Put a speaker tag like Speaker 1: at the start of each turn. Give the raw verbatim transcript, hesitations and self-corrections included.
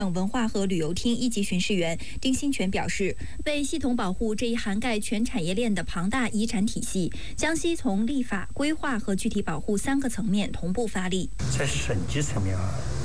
Speaker 1: 文化和旅游厅一级巡视员丁新全表示，为系统保护这一涵盖全产业链的庞大遗产体系，江西从立法、规划和具体保护三个层面同步发力。
Speaker 2: 在省级层面啊。